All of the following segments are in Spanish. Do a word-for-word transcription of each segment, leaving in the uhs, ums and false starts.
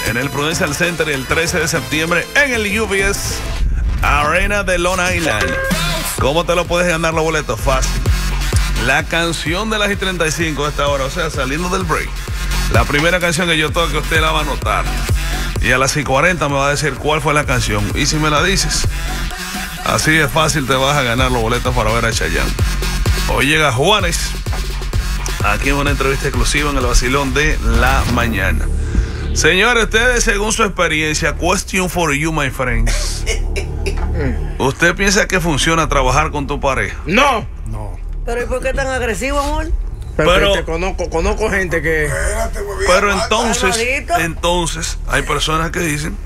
en el Prudential Center el trece de septiembre en el U B S Arena de Long Island. ¿Cómo te lo puedes ganar los boletos? Fácil. La canción de las y treinta y cinco de esta hora, o sea, saliendo del break. La primera canción que yo toque, usted la va a anotar. Y a las y cuarenta me va a decir cuál fue la canción. Y si me la dices, así de fácil te vas a ganar los boletos para ver a Chayanne. Hoy llega Juanes, aquí en una entrevista exclusiva en el vacilón de la mañana. Señores, ustedes según su experiencia, question for you, my friends. ¿Usted piensa que funciona trabajar con tu pareja? No. No. Pero ¿y por qué tan agresivo, amor? Pero, Pero- te conozco, conozco gente que... Pero entonces, Calmadito. entonces, hay personas que dicen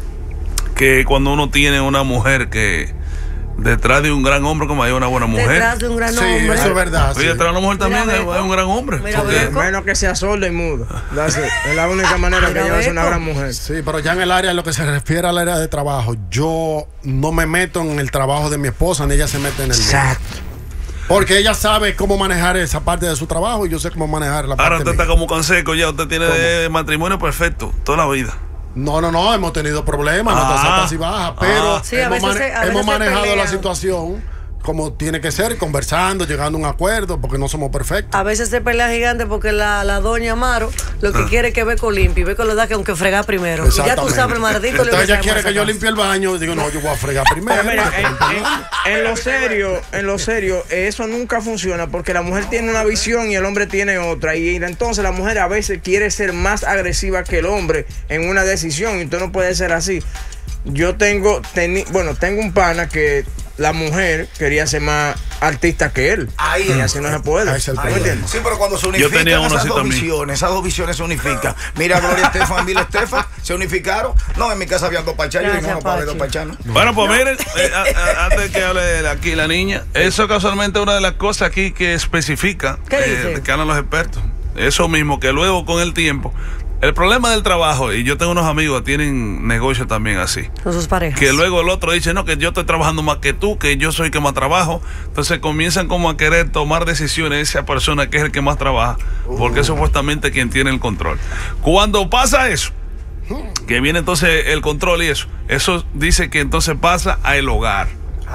que cuando uno tiene una mujer que detrás de un gran hombre, como hay una buena mujer, Detrás de un gran Sí, hombre. eso es verdad. y sí. detrás de una mujer también Mira, hay, Beco. hay un gran hombre. Mira, Porque- Beco. Menos que sea sordo y mudo. That's it. Es la única manera que Mira, ella va a ser una Beco. gran mujer. Sí, pero ya en el área, en lo que se refiere al área de trabajo, yo no me meto en el trabajo de mi esposa, ni ella se mete en el mío. Exacto. Porque ella sabe cómo manejar esa parte de su trabajo y yo sé cómo manejar la Ahora parte usted está mía. como canseco ya, usted tiene de matrimonio perfecto toda la vida. No, no, no, hemos tenido problemas, Ah. nuestras altas y bajas, pero Ah. Sí, a hemos, veces mane- se- a veces hemos se manejado la pelean. situación como tiene que ser, conversando, llegando a un acuerdo, porque no somos perfectos. A veces se pelea gigante porque la, la doña Amaro lo que quiere es que Beco limpie. Y Beco le da que aunque fregar primero. Y ya tú Exactamente. sabes, el maldito Entonces ella quiere que yo limpie el baño, digo, no, yo voy a fregar primero. Pero mira, en, en- en lo serio, en lo serio, eso nunca funciona porque la mujer tiene una visión y el hombre tiene otra. Y entonces la mujer a veces quiere ser más agresiva que el hombre en una decisión. Y entonces no puede ser así. Yo tengo, teni- bueno, tengo un pana que la mujer quería ser más artista que él. Ahí y es. así no se puede. Ahí es el ¿Tú me problema. entiendes? Sí, pero cuando se Yo unifican tenía uno esas así dos también. visiones, esas dos visiones se unifican. Mira, Gloria Estefan, Bill Estefan, se unificaron. No, en mi casa había dos pachas, yo dije, Gracias, no, no puede haber dos Pachi. pachas, ¿no? Bueno, pues miren, eh, a- a- antes que hable de aquí la niña, eso casualmente es una de las cosas aquí que especifica, ¿Qué eh, dice? que hablan los expertos. Eso mismo, que luego con el tiempo, el problema del trabajo, y yo tengo unos amigos que tienen negocios también así, con sus parejas. que luego el otro dice, no, que yo estoy trabajando más que tú, que yo soy el que más trabajo. Entonces comienzan como a querer tomar decisiones esa persona que es el que más trabaja, porque es supuestamente quien tiene el control. Cuando pasa eso, que viene entonces el control y eso, eso dice que entonces pasa al hogar.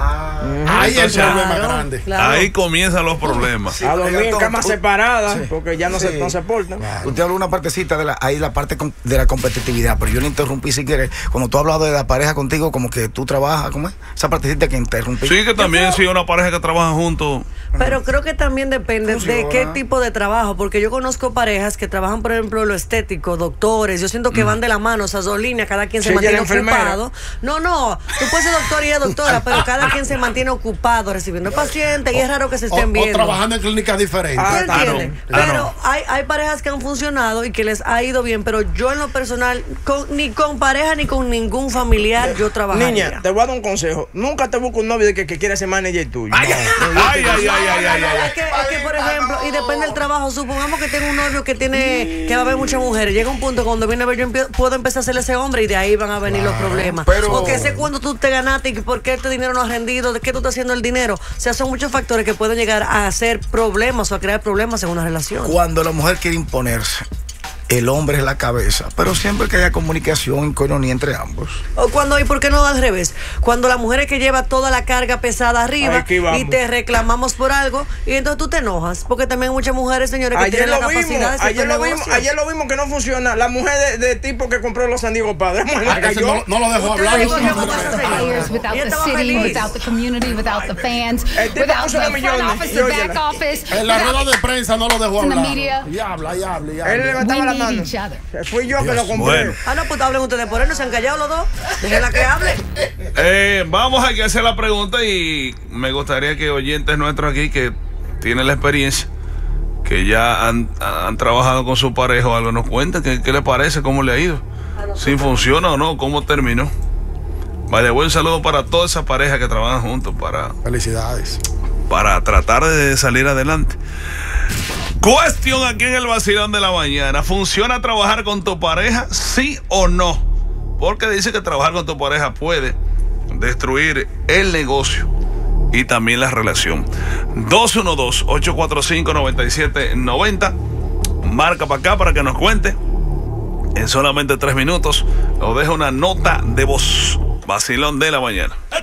Ahí es el Entonces, problema Claro, grande. claro. Ahí comienzan los problemas. Sí, A pero dormir en todo- camas u- separadas Sí. porque ya no, se, Sí. no se portan. Usted habló una partecita de la, ahí la parte com- de la competitividad, pero yo le interrumpí si quiere. Cuando tú has hablado de la pareja contigo, como que tú trabajas, ¿cómo es? Esa partecita que interrumpí. Sí, que también si una pareja que trabaja juntos. Pero creo que también depende de Funciona. qué tipo de trabajo, porque yo conozco parejas que trabajan, por ejemplo, en lo estético, doctores, yo siento que van de la mano esas dos líneas, cada quien se Sí, ella mantiene es enfermera. ocupado. No, no, tú puedes ser doctor y ella es doctora, pero cada quien se mantiene ocupado recibiendo pacientes y es raro que se O, estén o viendo. trabajando en clínicas diferentes. Ah, ¿Tú Ah, entiendes? no. Ah, Pero no. hay, hay parejas que han funcionado y que les ha ido bien, pero yo en lo personal, con- ni con pareja ni con ningún familiar, yo trabajaría. Niña, te voy a dar un consejo. Nunca te busques un novio de que, que quiere ser manager tuyo. Ay, ay, ay, ay, ay, ay, ay. Es que, es que, por ejemplo, y depende del trabajo, supongamos que tengo un novio que tiene, que va a haber muchas mujeres, llega un punto cuando viene a ver, yo empie- puedo empezar a hacerle ese hombre y de ahí van a venir los problemas. pero- Porque sé cuándo tú te ganaste y por qué este dinero no ha rendido, de qué tú estás haciendo el dinero. O sea, son muchos factores que pueden llegar a hacer problemas o a crear problemas en una relación. Cuando la mujer quiere imponerse, el hombre es la cabeza, pero siempre que haya comunicación y coinonía entre ambos. O cuando, ¿y por qué no al revés? Cuando la mujer es que lleva toda la carga pesada arriba Aquí vamos. y te reclamamos por algo y entonces tú te enojas. Porque también hay muchas mujeres, señores, que Ayer tienen la lo, vimos, capacidad de hacer ayer, lo vimos, negocios. ayer lo vimos que no funciona. La mujer de, de tipo que compró los San Diego Padres. La Ah, ese cayó. no, no lo dejó Usted hablar. le no, cogió no, como no, esa no, no. señora. Players, without Ella the estaba city, feliz. without the community, without the fans, El tipo without puso the los millones. front office, Y the óyela. back office, En la rueda without de prensa no lo dejó in the hablar. media. Y habla, y habla, y Él habla. levantaba we la need mano. each other. Fui yo que lo compré. Bueno. Ah, no, pues hablen ustedes por él, no se han callado los dos. Déjenla que hable. Eh, vamos a que hacer la pregunta y me gustaría que oyentes nuestros aquí que tienen la experiencia, que ya han, han trabajado con su pareja o algo, nos cuenten qué, qué le parece, cómo le ha ido, si funciona o no, cómo terminó. Vale, buen saludo para toda esa pareja que trabajan juntos para, Felicidades. para tratar de salir adelante. Cuestión aquí en el vacilón de la mañana. ¿Funciona trabajar con tu pareja? ¿Sí o no? Porque dice que trabajar con tu pareja puede destruir el negocio y también la relación. dos uno dos, ocho cuatro cinco, nueve siete nueve cero. Marca para acá para que nos cuente en solamente tres minutos o deja una nota de voz. Vacilón de la mañana.